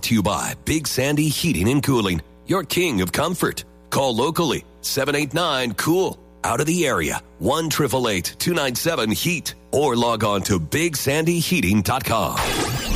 to you by Big Sandy Heating and Cooling, your king of comfort. Call locally, 789-COOL. Out of the area, 1-888-297-HEAT. Or log on to BigSandyHeating.com.